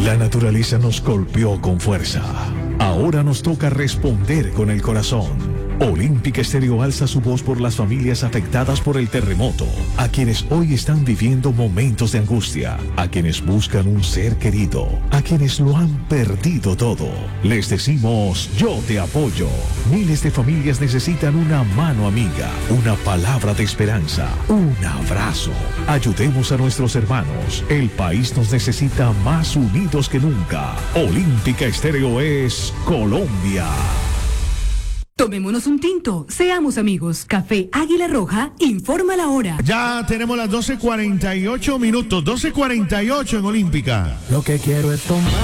La naturaleza nos golpeó con fuerza. Ahora nos toca responder con el corazón. Olímpica Estéreo alza su voz por las familias afectadas por el terremoto, a quienes hoy están viviendo momentos de angustia, a quienes buscan un ser querido, a quienes lo han perdido todo. Les decimos, yo te apoyo. Miles de familias necesitan una mano amiga, una palabra de esperanza, un abrazo. Ayudemos a nuestros hermanos. El país nos necesita más unidos que nunca. Olímpica Estéreo es Colombia. Tomémonos un tinto, seamos amigos. Café Águila Roja, informa la hora. Ya tenemos las 12:48 minutos, 12:48 en Olímpica. Lo que quiero es tomar.